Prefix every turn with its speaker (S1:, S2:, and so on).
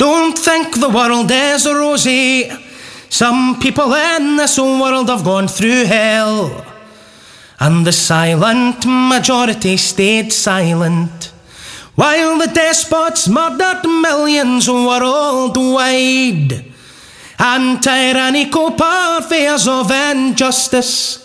S1: Don't think the world is rosy. Some people in this world have gone through hell, and the silent majority stayed silent, while the despots murdered millions worldwide. And tyrannical purveyors of injustice